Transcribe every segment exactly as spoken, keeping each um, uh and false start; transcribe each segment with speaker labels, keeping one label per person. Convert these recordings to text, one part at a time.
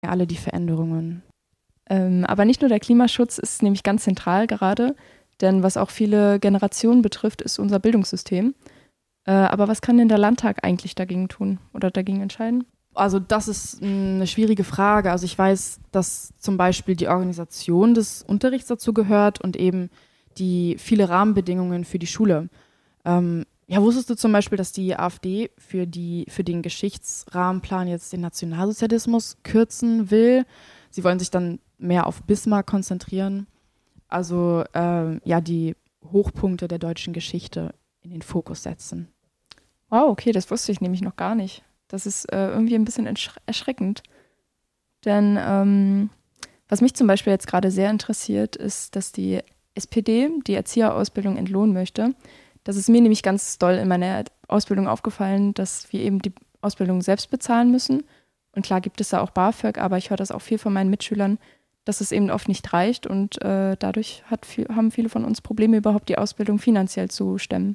Speaker 1: alle die Veränderungen.
Speaker 2: Ähm, aber nicht nur der Klimaschutz ist nämlich ganz zentral gerade, denn was auch viele Generationen betrifft, ist unser Bildungssystem. Äh, aber was kann denn der Landtag eigentlich dagegen tun oder dagegen entscheiden?
Speaker 1: Also das ist eine schwierige Frage. Also ich weiß, dass zum Beispiel die Organisation des Unterrichts dazu gehört und eben die viele Rahmenbedingungen für die Schule. Ähm, ja, wusstest du zum Beispiel, dass die AfD für, die, für den Geschichtsrahmenplan jetzt den Nationalsozialismus kürzen will? Sie wollen sich dann mehr auf Bismarck konzentrieren. Also äh, ja, die Hochpunkte der deutschen Geschichte in den Fokus setzen.
Speaker 2: Wow, okay, das wusste ich nämlich noch gar nicht. Das ist äh, irgendwie ein bisschen ersch- erschreckend. Denn ähm, was mich zum Beispiel jetzt gerade sehr interessiert, ist, dass die S P D die Erzieherausbildung entlohnen möchte. Das ist mir nämlich ganz doll in meiner Ausbildung aufgefallen, dass wir eben die Ausbildung selbst bezahlen müssen. Und klar gibt es da auch BAföG, aber ich höre das auch viel von meinen Mitschülern, dass es eben oft nicht reicht. Und äh, dadurch hat viel, haben viele von uns Probleme, überhaupt die Ausbildung finanziell zu stemmen.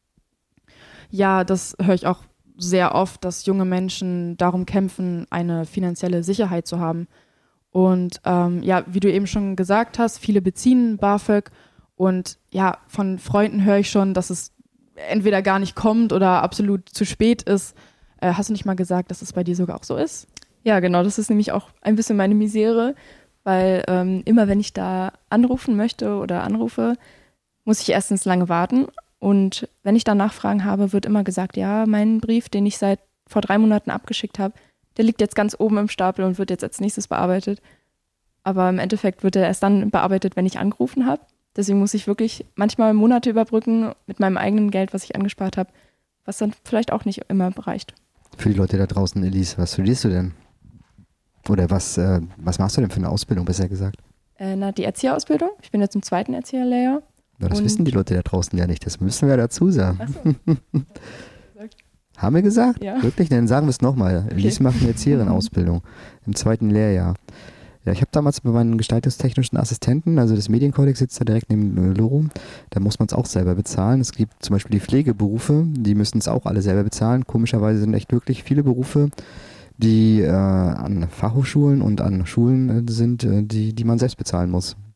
Speaker 1: Ja, das höre ich auch sehr oft, dass junge Menschen darum kämpfen, eine finanzielle Sicherheit zu haben. Und ähm, ja, wie du eben schon gesagt hast, viele beziehen BAföG und ja, von Freunden höre ich schon, dass es entweder gar nicht kommt oder absolut zu spät ist. Äh, hast du nicht mal gesagt, dass es bei dir sogar auch so ist?
Speaker 2: Ja, genau, das ist nämlich auch ein bisschen meine Misere, weil ähm, immer wenn ich da anrufen möchte oder anrufe, muss ich erstens lange warten. Und wenn ich dann Nachfragen habe, wird immer gesagt, ja, mein Brief, den ich seit vor drei Monaten abgeschickt habe, der liegt jetzt ganz oben im Stapel und wird jetzt als nächstes bearbeitet. Aber im Endeffekt wird er erst dann bearbeitet, wenn ich angerufen habe. Deswegen muss ich wirklich manchmal Monate überbrücken mit meinem eigenen Geld, was ich angespart habe, was dann vielleicht auch nicht immer reicht.
Speaker 3: Für die Leute da draußen, Elise, was studierst du denn? Oder was, äh, was machst du denn für eine Ausbildung, besser gesagt?
Speaker 2: Äh, na, die Erzieherausbildung. Ich bin jetzt im zweiten Erzieherlehrjahr.
Speaker 3: Na, das
Speaker 2: Und
Speaker 3: wissen die Leute da draußen ja nicht, das müssen wir dazu sagen.
Speaker 2: Ach so.
Speaker 3: Haben wir gesagt?
Speaker 2: Ja.
Speaker 3: Wirklich? Dann sagen wir es nochmal.
Speaker 2: Okay.
Speaker 3: Elise macht eine Erzieherin-Ausbildung im zweiten Lehrjahr. Ja, ich habe damals bei meinen gestaltungstechnischen Assistenten, also das Medienkodex sitzt da direkt neben Loro, da muss man es auch selber bezahlen. Es gibt zum Beispiel die Pflegeberufe, die müssen es auch alle selber bezahlen. Komischerweise sind echt wirklich viele Berufe, die äh, an Fachhochschulen und an Schulen äh, sind, äh, die, die man selbst bezahlen muss.